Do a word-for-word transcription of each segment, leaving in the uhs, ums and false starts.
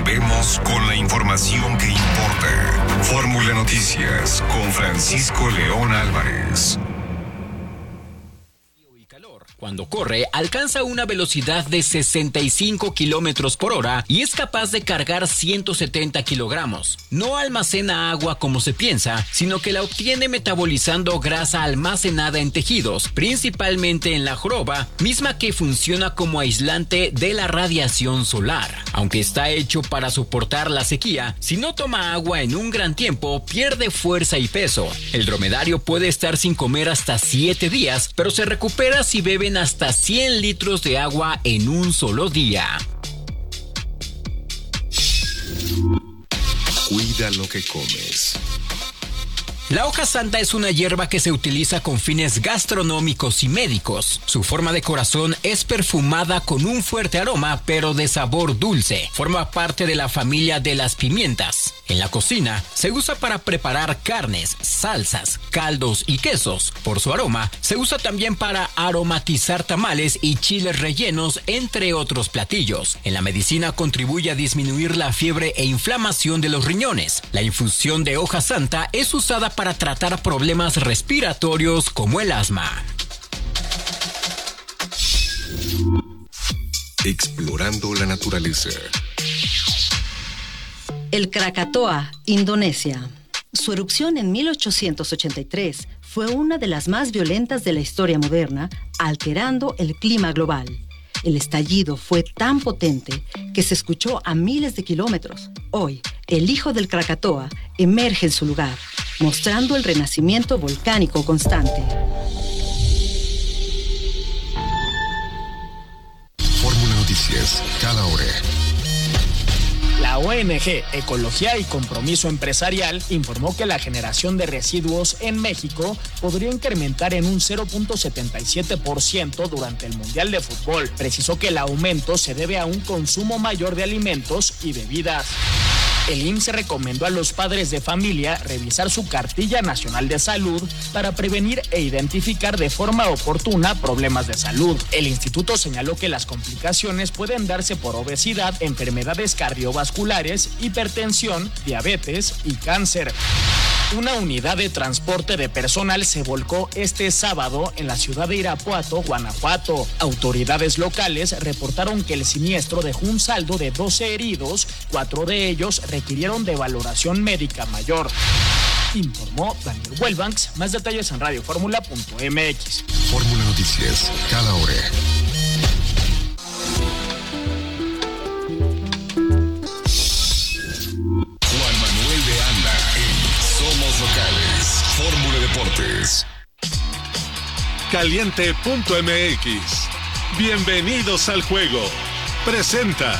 Volvemos con la información que importa. Fórmula Noticias con Francisco León Álvarez. Cuando corre, alcanza una velocidad de sesenta y cinco kilómetros por hora y es capaz de cargar ciento setenta kilogramos. No almacena agua como se piensa, sino que la obtiene metabolizando grasa almacenada en tejidos, principalmente en la joroba, misma que funciona como aislante de la radiación solar. Aunque está hecho para soportar la sequía, si no toma agua en un gran tiempo, pierde fuerza y peso. El dromedario puede estar sin comer hasta siete días, pero se recupera si bebe hasta cien litros de agua en un solo día. Cuida lo que comes. La hoja santa es una hierba que se utiliza con fines gastronómicos y médicos. Su forma de corazón es perfumada con un fuerte aroma, pero de sabor dulce. Forma parte de la familia de las pimientas. En la cocina, se usa para preparar carnes, salsas, caldos y quesos. Por su aroma, se usa también para aromatizar tamales y chiles rellenos, entre otros platillos. En la medicina contribuye a disminuir la fiebre e inflamación de los riñones. La infusión de hoja santa es usada para tratar problemas respiratorios como el asma. Explorando la naturaleza. El Krakatoa, Indonesia. Su erupción en mil ochocientos ochenta y tres fue una de las más violentas de la historia moderna, alterando el clima global. El estallido fue tan potente que se escuchó a miles de kilómetros. Hoy, el hijo del Krakatoa emerge en su lugar, mostrando el renacimiento volcánico constante. Fórmula Noticias, cada hora. La O N G Ecología y Compromiso Empresarial informó que la generación de residuos en México podría incrementar en un cero punto setenta y siete por ciento durante el Mundial de Fútbol. Precisó que el aumento se debe a un consumo mayor de alimentos y bebidas. El I M S S recomendó a los padres de familia revisar su cartilla nacional de salud para prevenir e identificar de forma oportuna problemas de salud. El instituto señaló que las complicaciones pueden darse por obesidad, enfermedades cardiovasculares, hipertensión, diabetes y cáncer. Una unidad de transporte de personal se volcó este sábado en la ciudad de Irapuato, Guanajuato. Autoridades locales reportaron que el siniestro dejó un saldo de doce heridos, cuatro de ellos requirieron de valoración médica mayor. Informó Daniel Welbanks. Más detalles en radio fórmula punto m x. Fórmula Noticias, cada hora. Locales, Fórmula Deportes. Caliente punto m x. Bienvenidos al juego. Presenta.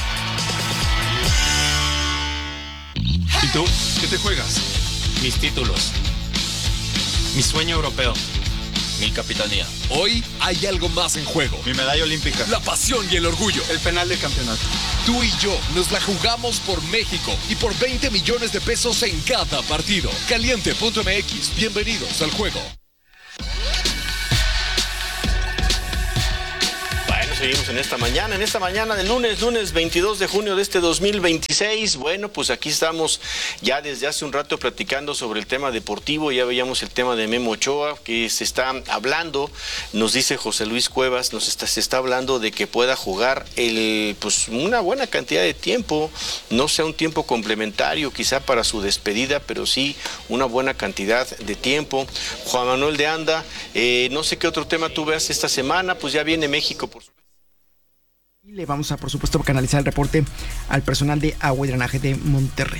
¿Y tú? ¿Qué te juegas? Mis títulos. Mi sueño europeo. Mi capitanía. Hoy hay algo más en juego. Mi medalla olímpica. La pasión y el orgullo. El penal de campeonato. Tú y yo nos la jugamos por México y por veinte millones de pesos en cada partido. Caliente punto m x. Bienvenidos al juego. Seguimos en esta mañana, en esta mañana del lunes, lunes veintidós de junio de este dos mil veintiséis. Bueno, pues aquí estamos ya desde hace un rato platicando sobre el tema deportivo. Ya veíamos el tema de Memo Ochoa, que se está hablando, nos dice José Luis Cuevas, nos está, se está hablando de que pueda jugar el, pues una buena cantidad de tiempo, no sea un tiempo complementario quizá para su despedida, pero sí una buena cantidad de tiempo. Juan Manuel de Anda, eh, no sé qué otro tema tú veas esta semana, pues ya viene México por su... Y le vamos a, por supuesto, canalizar el reporte al personal de Agua y Drenaje de Monterrey.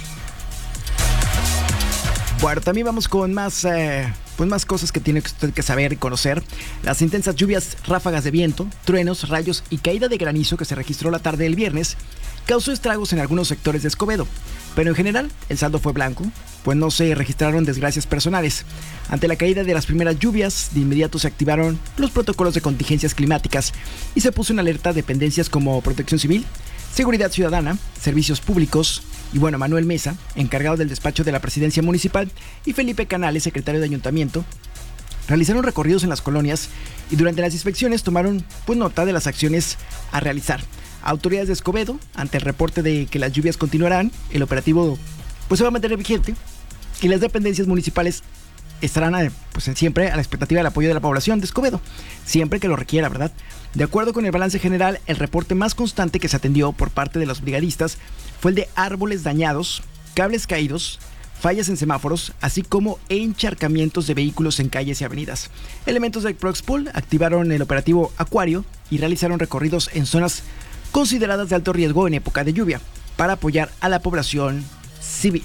Bueno, también vamos con más, eh, pues más cosas que tiene usted que saber y conocer. Las intensas lluvias, ráfagas de viento, truenos, rayos y caída de granizo que se registró la tarde del viernes causó estragos en algunos sectores de Escobedo. Pero en general, el saldo fue blanco, pues no se registraron desgracias personales. Ante la caída de las primeras lluvias, de inmediato se activaron los protocolos de contingencias climáticas y se puso en alerta dependencias como Protección Civil, Seguridad Ciudadana, Servicios Públicos y bueno, Manuel Mesa, encargado del despacho de la Presidencia Municipal, y Felipe Canales, secretario de Ayuntamiento, realizaron recorridos en las colonias y durante las inspecciones tomaron pues nota de las acciones a realizar. Autoridades de Escobedo, ante el reporte de que las lluvias continuarán, el operativo pues se va a mantener vigente y las dependencias municipales estarán a, pues, siempre a la expectativa del apoyo de la población de Escobedo, siempre que lo requiera, ¿verdad? De acuerdo con el balance general, el reporte más constante que se atendió por parte de los brigadistas fue el de árboles dañados, cables caídos, fallas en semáforos, así como encharcamientos de vehículos en calles y avenidas. Elementos de Proxpool activaron el operativo Acuario y realizaron recorridos en zonas consideradas de alto riesgo en época de lluvia para apoyar a la población civil.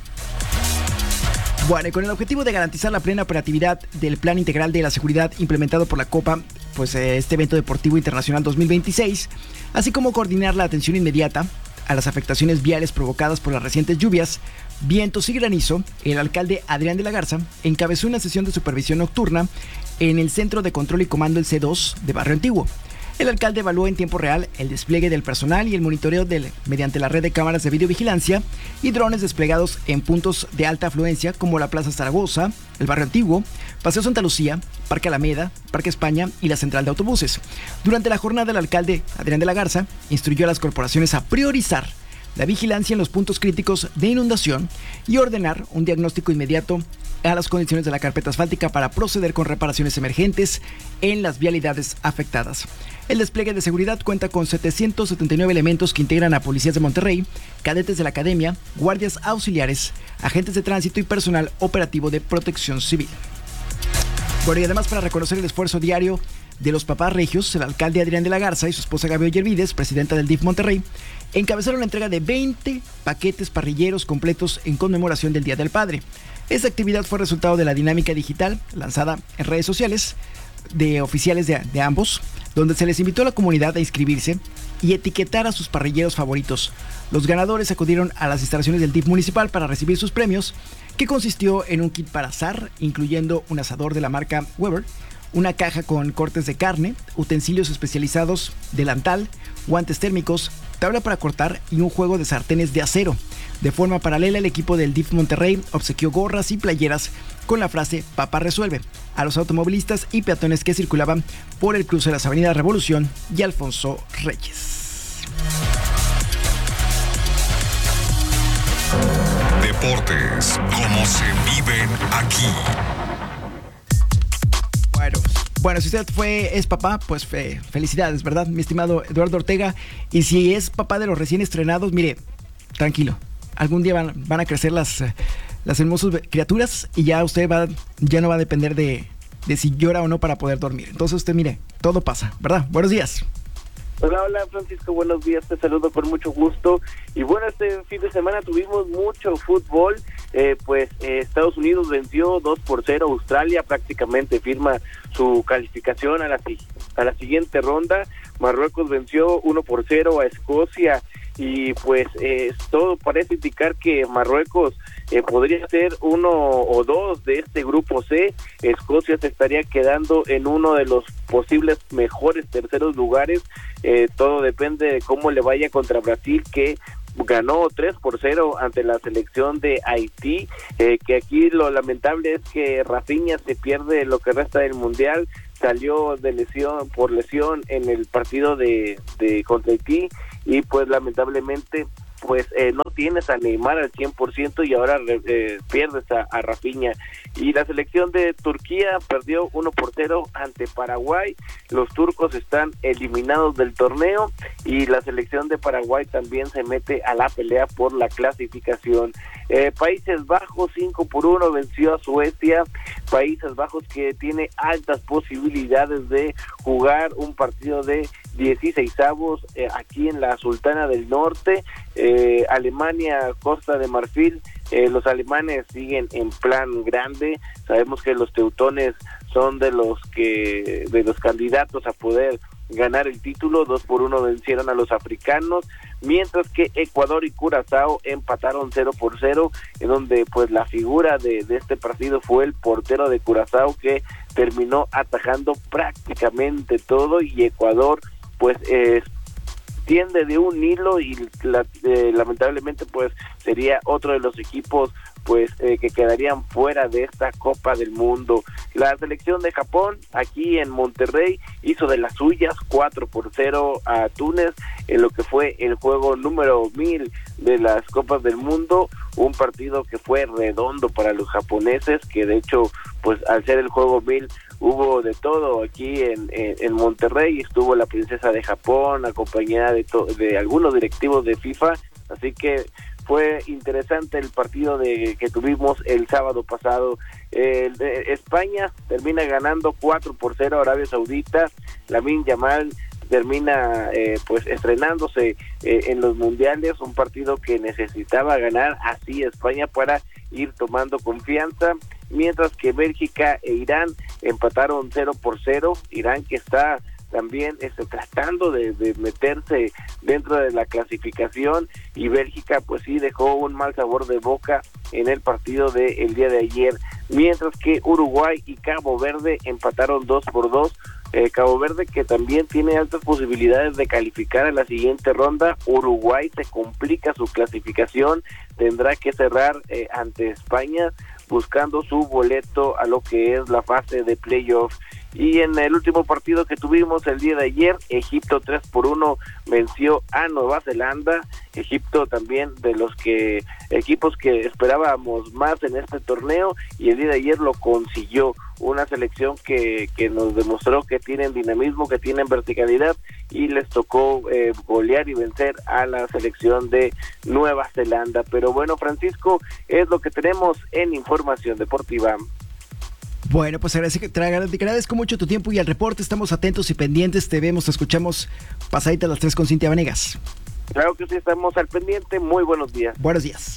Bueno, y con el objetivo de garantizar la plena operatividad del Plan Integral de la Seguridad implementado por la Copa, pues este evento deportivo internacional dos mil veintiséis, así como coordinar la atención inmediata a las afectaciones viales provocadas por las recientes lluvias, vientos y granizo, el alcalde Adrián de la Garza encabezó una sesión de supervisión nocturna en el Centro de Control y Comando el C dos de Barrio Antiguo. El alcalde evaluó en tiempo real el despliegue del personal y el monitoreo del, mediante la red de cámaras de videovigilancia y drones desplegados en puntos de alta afluencia como la Plaza Zaragoza, el Barrio Antiguo, Paseo Santa Lucía, Parque Alameda, Parque España y la Central de Autobuses. Durante la jornada, el alcalde Adrián de la Garza instruyó a las corporaciones a priorizar la vigilancia en los puntos críticos de inundación y ordenar un diagnóstico inmediato a las condiciones de la carpeta asfáltica para proceder con reparaciones emergentes en las vialidades afectadas. El despliegue de seguridad cuenta con setecientos setenta y nueve elementos que integran a policías de Monterrey, cadetes de la academia, guardias auxiliares, agentes de tránsito y personal operativo de protección civil. Bueno, y además, para reconocer el esfuerzo diario de los papás regios, el alcalde Adrián de la Garza y su esposa Gaby Ollervides, presidenta del D I F Monterrey, encabezaron la entrega de veinte paquetes parrilleros completos en conmemoración del Día del Padre. Esta actividad fue resultado de la dinámica digital lanzada en redes sociales de oficiales de, de ambos, donde se les invitó a la comunidad a inscribirse y etiquetar a sus parrilleros favoritos. Los ganadores acudieron a las instalaciones del D I F municipal para recibir sus premios, que consistió en un kit para asar, incluyendo un asador de la marca Weber, una caja con cortes de carne, utensilios especializados, delantal, guantes térmicos, tabla para cortar y un juego de sartenes de acero. De forma paralela, el equipo del D I F Monterrey obsequió gorras y playeras con la frase "Papá resuelve" a los automovilistas y peatones que circulaban por el cruce de las avenidas Revolución y Alfonso Reyes. Deportes, como se viven aquí. Bueno, bueno, si usted fue, es papá, pues fe, felicidades, ¿verdad? Mi estimado Eduardo Ortega. Y si es papá de los recién estrenados, mire, tranquilo. Algún día van, van a crecer las, las hermosas criaturas y ya usted va, ya no va a depender de, de si llora o no para poder dormir. Entonces usted, mire, todo pasa, ¿verdad? Buenos días. Hola, hola Francisco, buenos días, te saludo con mucho gusto. Y bueno, este fin de semana tuvimos mucho fútbol, eh, pues eh, Estados Unidos venció dos por cero a Australia, prácticamente firma su calificación a la, a la siguiente ronda. Marruecos venció uno por cero a Escocia y pues eh, todo parece indicar que Marruecos eh, podría ser uno o dos de este grupo C. Escocia se estaría quedando en uno de los posibles mejores terceros lugares. Eh, todo depende de cómo le vaya contra Brasil, que ganó tres por cero ante la selección de Haití, eh, que aquí lo lamentable es que Rafinha se pierde lo que resta del Mundial, salió de lesión por lesión en el partido de, de contra Haití y pues lamentablemente pues eh, no tienes a Neymar al cien por ciento y ahora eh, pierdes a, a Rafinha. Y la selección de Turquía perdió uno por cero ante Paraguay. Los turcos están eliminados del torneo y la selección de Paraguay también se mete a la pelea por la clasificación. Eh, Países Bajos cinco por uno venció a Suecia. Países Bajos que tiene altas posibilidades de jugar un partido de dieciseisavos eh, aquí en la Sultana del Norte. eh, Alemania, Costa de Marfil, eh, los alemanes siguen en plan grande. Sabemos que los teutones son de los que de los candidatos a poder ganar el título. Dos por uno vencieron a los africanos, mientras que Ecuador y Curazao empataron cero por cero, en donde pues la figura de, de este partido fue el portero de Curazao, que terminó atajando prácticamente todo, y Ecuador pues eh, tiende de un hilo y la, eh, lamentablemente pues sería otro de los equipos pues eh, que quedarían fuera de esta Copa del Mundo. La selección de Japón aquí en Monterrey hizo de las suyas cuatro por cero a Túnez en lo que fue el juego número mil de las Copas del Mundo, un partido que fue redondo para los japoneses, que de hecho pues al ser el juego mil hubo de todo aquí en, en, en Monterrey. Estuvo la princesa de Japón acompañada de, to- de algunos directivos de FIFA, así que fue interesante el partido de que tuvimos el sábado pasado. Eh, de España termina ganando cuatro por cero a Arabia Saudita. Lamine Yamal termina eh, pues estrenándose eh, en los mundiales, un partido que necesitaba ganar así España para ir tomando confianza, mientras que Bélgica e Irán empataron cero por cero. Irán, que está también este, tratando de, de meterse dentro de la clasificación, y Bélgica pues sí dejó un mal sabor de boca en el partido del día de ayer, mientras que Uruguay y Cabo Verde empataron dos por dos. Eh, Cabo Verde, que también tiene altas posibilidades de calificar a la siguiente ronda. Uruguay se complica su clasificación, tendrá que cerrar eh, ante España buscando su boleto a lo que es la fase de playoff. Y en el último partido que tuvimos el día de ayer, Egipto tres por uno venció a Nueva Zelanda. Egipto también de los que equipos que esperábamos más en este torneo, y el día de ayer lo consiguió. Una selección que, que nos demostró que tienen dinamismo, que tienen verticalidad, y les tocó eh, golear y vencer a la selección de Nueva Zelanda. Pero bueno, Francisco, es lo que tenemos en Información Deportiva. Bueno, pues agradezco, te agradezco mucho tu tiempo y el reporte. Estamos atentos y pendientes. Te vemos, te escuchamos pasadita a las tres con Cintia Vanegas. Claro que sí, estamos al pendiente. Muy buenos días. Buenos días.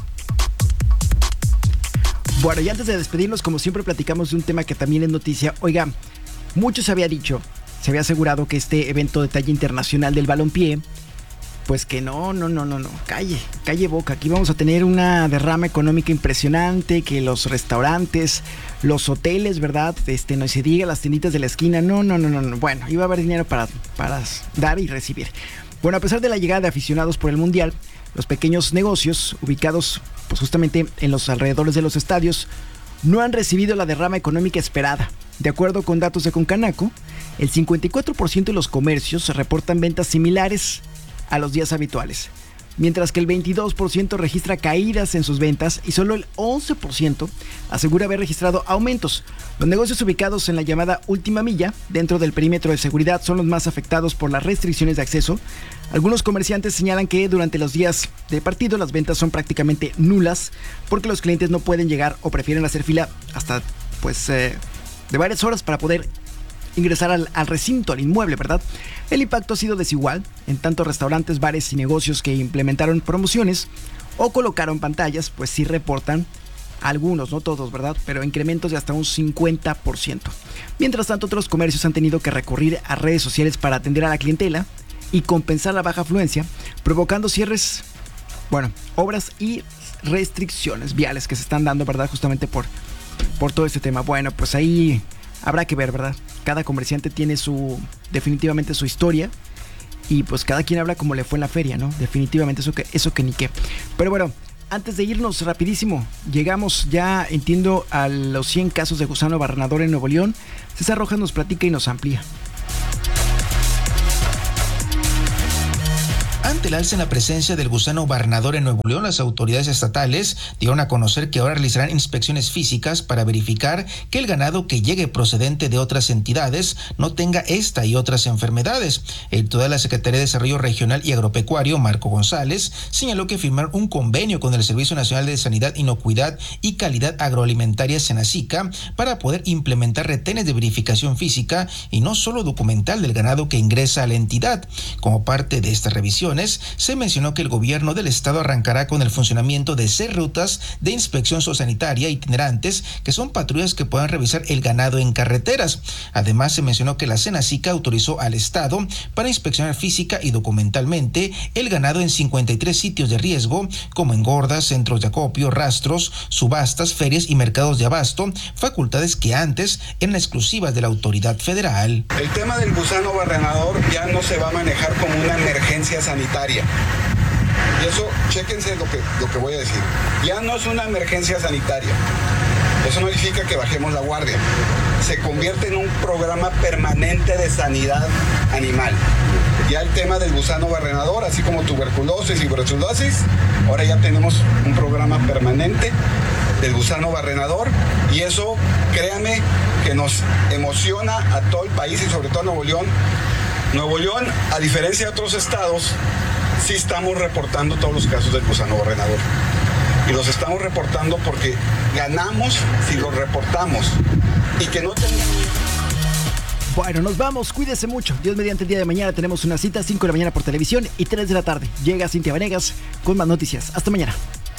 Bueno, y antes de despedirnos, como siempre, platicamos de un tema que también es noticia. Oiga, mucho se había dicho, se había asegurado que este evento de talla internacional del balompié, pues que no, no, no, no, no, calle, calle boca. Aquí vamos a tener una derrama económica impresionante, que los restaurantes, los hoteles, ¿verdad? Este, no se diga, las tienditas de la esquina, no, no, no, no, no. Bueno, iba a haber dinero para, para dar y recibir. Bueno, a pesar de la llegada de aficionados por el Mundial, los pequeños negocios ubicados pues justamente en los alrededores de los estadios no han recibido la derrama económica esperada. De acuerdo con datos de Concanaco, el cincuenta y cuatro por ciento de los comercios reportan ventas similares a los días habituales, mientras que el veintidós por ciento registra caídas en sus ventas y solo el once por ciento asegura haber registrado aumentos. Los negocios ubicados en la llamada última milla, dentro del perímetro de seguridad, son los más afectados por las restricciones de acceso. Algunos comerciantes señalan que durante los días de partido las ventas son prácticamente nulas porque los clientes no pueden llegar o prefieren hacer fila hasta pues eh, de varias horas para poder ingresar al, al recinto, al inmueble, ¿verdad? El impacto ha sido desigual en tanto restaurantes, bares y negocios que implementaron promociones o colocaron pantallas, pues sí reportan algunos, no todos, ¿verdad? Pero incrementos de hasta un cincuenta por ciento. Mientras tanto, otros comercios han tenido que recurrir a redes sociales para atender a la clientela y compensar la baja afluencia, provocando cierres, bueno, obras y restricciones viales que se están dando, ¿verdad? Justamente por, por todo este tema. Bueno, pues ahí habrá que ver, ¿verdad? Cada comerciante tiene su, definitivamente su historia, y pues cada quien habla como le fue en la feria, ¿no? Definitivamente eso que, eso que ni qué. Pero bueno, antes de irnos rapidísimo, llegamos ya, entiendo, a los cien casos de gusano barrenador en Nuevo León. César Rojas nos platica y nos amplía. Ante el alza en la presencia del gusano barrenador en Nuevo León, las autoridades estatales dieron a conocer que ahora realizarán inspecciones físicas para verificar que el ganado que llegue procedente de otras entidades no tenga esta y otras enfermedades. El titular de la Secretaría de Desarrollo Regional y Agropecuario, Marco González, señaló que firmaron un convenio con el Servicio Nacional de Sanidad, Inocuidad y Calidad Agroalimentaria, SENACICA, para poder implementar retenes de verificación física y no solo documental del ganado que ingresa a la entidad. Como parte de estas revisiones, se mencionó que el gobierno del estado arrancará con el funcionamiento de seis rutas de inspección zoosanitaria itinerantes, que son patrullas que puedan revisar el ganado en carreteras. Además, se mencionó que la SENACICA autorizó al estado para inspeccionar física y documentalmente el ganado en cincuenta y tres sitios de riesgo, como engordas, centros de acopio, rastros, subastas, ferias y mercados de abasto, facultades que antes eran exclusivas de la autoridad federal. El tema del gusano barrenador ya no se va a manejar como una emergencia sanitaria. Y eso, chéquense lo que, lo que voy a decir. Ya no es una emergencia sanitaria. Eso no significa que bajemos la guardia. Se convierte en un programa permanente de sanidad animal. Ya el tema del gusano barrenador, así como tuberculosis y brucelosis, ahora ya tenemos un programa permanente del gusano barrenador, y eso, créame, que nos emociona a todo el país y sobre todo a Nuevo León. Nuevo León, a diferencia de otros estados, sí estamos reportando todos los casos del gusano barrenador. Y los estamos reportando porque ganamos si los reportamos. Y que no tengan... Bueno, nos vamos, cuídese mucho. Dios mediante, el día de mañana tenemos una cita, cinco de la mañana por televisión y tres de la tarde. Llega Cintia Venegas con más noticias. Hasta mañana.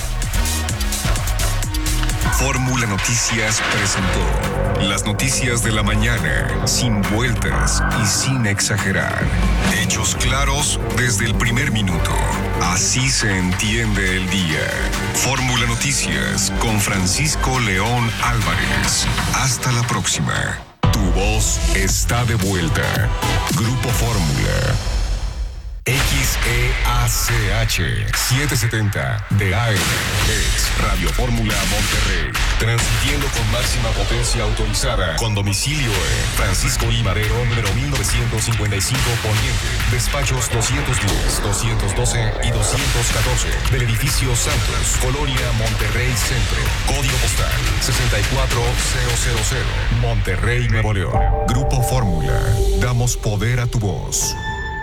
Fórmula Noticias presentó las noticias de la mañana, sin vueltas y sin exagerar. Hechos claros desde el primer minuto. Así se entiende el día. Fórmula Noticias con Francisco León Álvarez. Hasta la próxima. Tu voz está de vuelta. Grupo Fórmula. X E A C H setecientos setenta de A M es Radio Fórmula Monterrey, transmitiendo con máxima potencia autorizada, con domicilio en Francisco I. Madero, número mil novecientos cincuenta y cinco Poniente, despachos doscientos diez, doscientos doce y doscientos catorce, del edificio Santos, Colonia Monterrey Centro, código postal sesenta y cuatro mil, Monterrey, Nuevo León. Grupo Fórmula, damos poder a tu voz.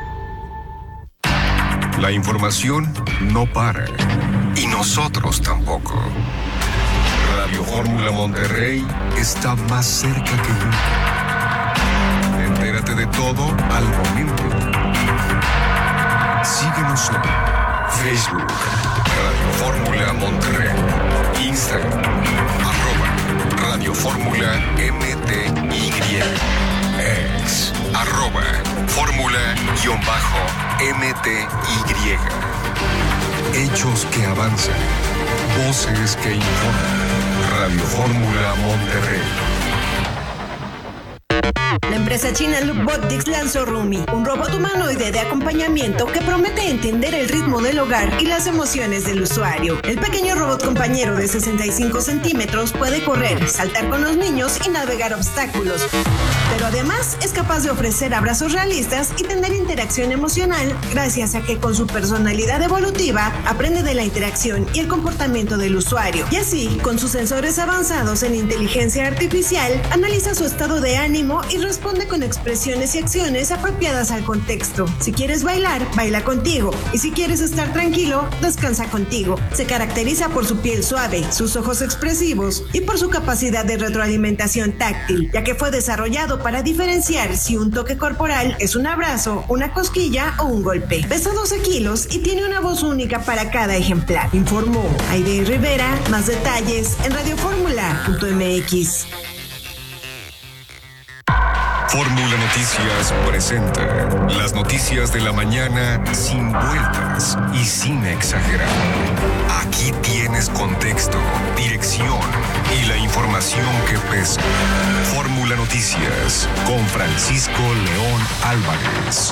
La información no para, y nosotros tampoco. Radio Fórmula Monterrey está más cerca que nunca. Entérate de todo al momento. Síguenos en Facebook, Radio Fórmula Monterrey, Instagram, arroba Radio Fórmula M T Y, ex, arroba Fórmula-M T Y. Hechos que avanzan, voces que informan. Radio Fórmula Monterrey. La empresa china Lookbotics lanzó Rumi, un robot humanoide de acompañamiento que promete entender el ritmo del hogar y las emociones del usuario. El pequeño robot compañero de sesenta y cinco centímetros puede correr, saltar con los niños y navegar obstáculos. Pero además es capaz de ofrecer abrazos realistas y tener interacción emocional gracias a que con su personalidad evolutiva aprende de la interacción y el comportamiento del usuario. Y así, con sus sensores avanzados en inteligencia artificial, analiza su estado de ánimo y responde con expresiones y acciones apropiadas al contexto. Si quieres bailar, baila contigo. Y si quieres estar tranquilo, descansa contigo. Se caracteriza por su piel suave, sus ojos expresivos y por su capacidad de retroalimentación táctil, ya que fue desarrollado para diferenciar si un toque corporal es un abrazo, una cosquilla o un golpe. Pesa doce kilos y tiene una voz única para cada ejemplar. Informó Aide Rivera. Más detalles en radio fórmula punto m x. Fórmula Noticias presenta las noticias de la mañana sin vueltas y sin exagerar. Aquí tienes contexto, dirección y la información que pesa. Fórmula Noticias con Francisco León Álvarez.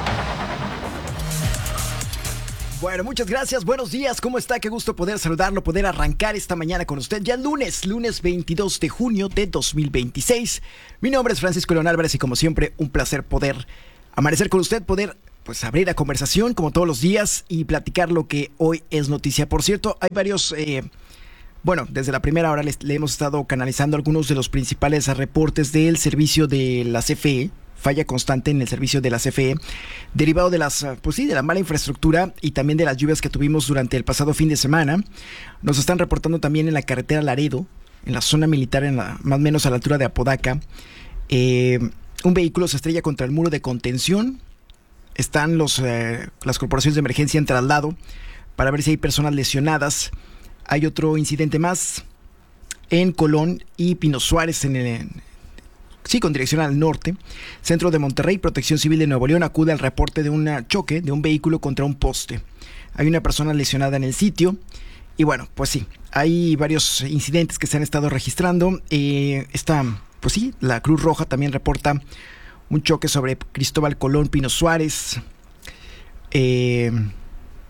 Bueno, muchas gracias, buenos días, ¿cómo está? Qué gusto poder saludarlo, poder arrancar esta mañana con usted. Ya lunes, lunes veintidós de junio de dos mil veintiséis. Mi nombre es Francisco León Álvarez y como siempre, un placer poder amanecer con usted, poder pues abrir la conversación como todos los días y platicar lo que hoy es noticia. Por cierto, hay varios... Eh, bueno, desde la primera hora les, le hemos estado canalizando algunos de los principales reportes del servicio de la C F E. Falla constante en el servicio de la C F E, derivado de las, pues sí, de la mala infraestructura y también de las lluvias que tuvimos durante el pasado fin de semana. Nos están reportando también en la carretera Laredo, en la zona militar, en la, más o menos a la altura de Apodaca. Eh, un vehículo se estrella contra el muro de contención. Están los, eh, las corporaciones de emergencia en traslado para ver si hay personas lesionadas. Hay otro incidente más en Colón y Pino Suárez, en el... Sí, con dirección al norte. Centro de Monterrey, Protección Civil de Nuevo León acude al reporte de un choque de un vehículo contra un poste. Hay una persona lesionada en el sitio. Y bueno, pues sí, hay varios incidentes que se han estado registrando. Eh, está, pues sí, la Cruz Roja también reporta un choque sobre Cristóbal Colón, Pino Suárez. Eh,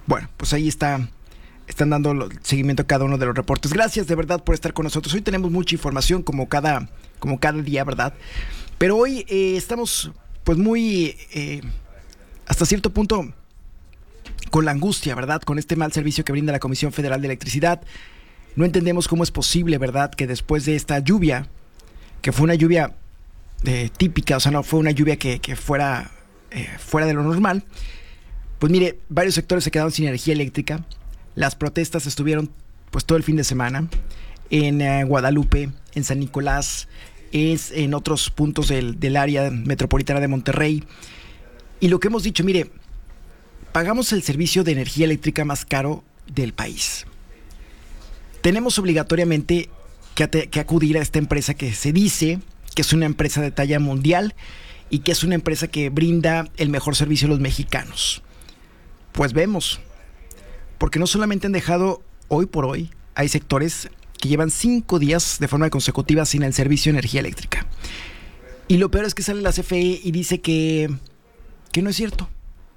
bueno, pues ahí está, están dando seguimiento a cada uno de los reportes. Gracias de verdad por estar con nosotros. Hoy tenemos mucha información como cada, como cada día, ¿verdad? Pero hoy eh, estamos pues muy, eh, hasta cierto punto, con la angustia, ¿verdad? Con este mal servicio que brinda la Comisión Federal de Electricidad. No entendemos cómo es posible, ¿verdad?, que después de esta lluvia, que fue una lluvia eh, típica, o sea, no fue una lluvia que, que fuera eh, fuera de lo normal, pues mire, varios sectores se quedaron sin energía eléctrica. Las protestas estuvieron pues todo el fin de semana en eh, Guadalupe, en San Nicolás, es en otros puntos del, del área metropolitana de Monterrey. Y lo que hemos dicho, mire, pagamos el servicio de energía eléctrica más caro del país. Tenemos obligatoriamente que, at- que acudir a esta empresa que se dice que es una empresa de talla mundial y que es una empresa que brinda el mejor servicio a los mexicanos. Pues vemos, porque no solamente han dejado hoy por hoy, hay sectores que llevan cinco días de forma consecutiva sin el servicio de energía eléctrica. Y lo peor es que sale la C F E y dice que, que no es cierto,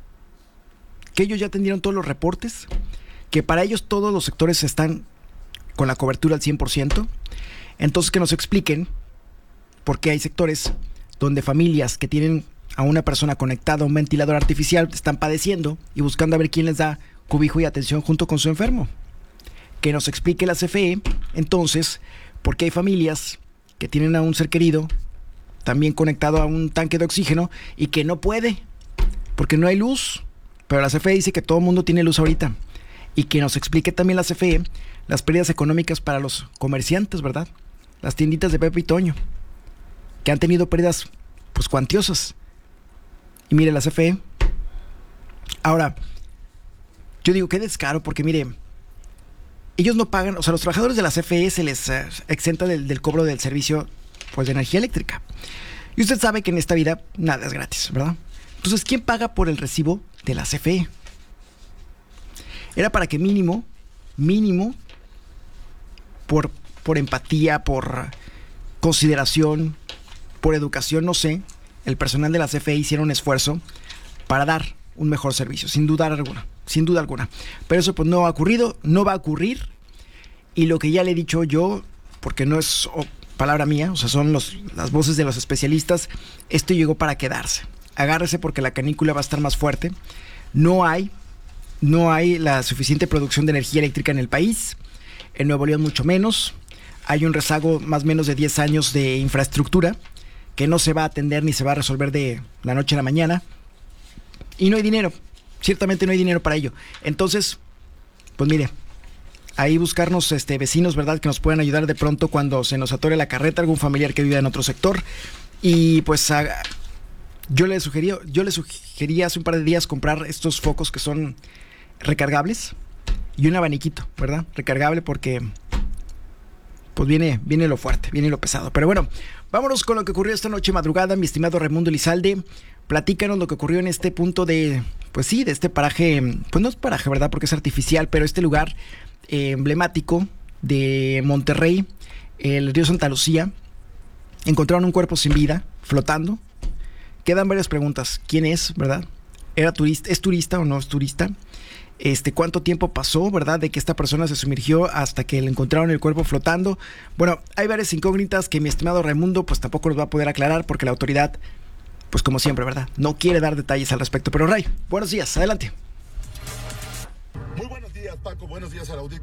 que ellos ya atendieron todos los reportes, que para ellos todos los sectores están con la cobertura al cien por ciento. Entonces que nos expliquen por qué hay sectores donde familias que tienen a una persona conectada a un ventilador artificial están padeciendo y buscando a ver quién les da cobijo y atención junto con su enfermo. Que nos explique la C F E entonces por qué hay familias que tienen a un ser querido también conectado a un tanque de oxígeno y que no puede porque no hay luz, pero la C F E dice que todo el mundo tiene luz ahorita. Y que nos explique también la C F E las pérdidas económicas para los comerciantes, ¿verdad? Las tienditas de Pepe y Toño, que han tenido pérdidas pues cuantiosas. Y mire, la C F E, ahora, yo digo, qué descaro, porque mire, ellos no pagan, o sea, los trabajadores de la C F E se les uh, exenta del, del cobro del servicio pues de energía eléctrica. Y usted sabe que en esta vida nada es gratis, ¿verdad? Entonces, ¿quién paga por el recibo de la C F E? Era para que mínimo, mínimo, por, por empatía, por consideración, por educación, no sé, el personal de la C F E hiciera un esfuerzo para dar un mejor servicio, sin duda alguna, sin duda alguna. Pero eso pues no ha ocurrido, no va a ocurrir. Y lo que ya le he dicho yo, porque no es oh, palabra mía, o sea, son los, las voces de los especialistas, esto llegó para quedarse. Agárrese porque la canícula va a estar más fuerte. No hay, no hay la suficiente producción de energía eléctrica en el país. En Nuevo León mucho menos. Hay un rezago más o menos de diez años de infraestructura que no se va a atender ni se va a resolver de la noche a la mañana. Y no hay dinero. Ciertamente no hay dinero para ello. Entonces, pues mire, ahí buscarnos este, vecinos, ¿verdad?, que nos puedan ayudar de pronto cuando se nos atore la carreta, algún familiar que viva en otro sector. Y pues a, yo le sugería, yo le sugería hace un par de días comprar estos focos que son recargables y un abaniquito, ¿verdad? Recargable porque pues viene, viene lo fuerte, viene lo pesado. Pero bueno, vámonos con lo que ocurrió esta noche madrugada, mi estimado Raimundo Elizalde. Platícanos lo que ocurrió en este punto de, pues sí, de este paraje, pues no es paraje, ¿verdad?, porque es artificial, pero este lugar eh, emblemático de Monterrey, el río Santa Lucía. Encontraron un cuerpo sin vida, flotando. Quedan varias preguntas. ¿Quién es, verdad? ¿Era turista? ¿Es turista o no es turista? Este, ¿cuánto tiempo pasó, verdad, de que esta persona se sumergió hasta que le encontraron el cuerpo flotando? Bueno, hay varias incógnitas que mi estimado Raimundo pues tampoco nos va a poder aclarar porque la autoridad, pues como siempre, ¿verdad?, no quiere dar detalles al respecto. Pero Ray, buenos días, adelante. Muy buenos días, Paco, buenos días a la audiencia.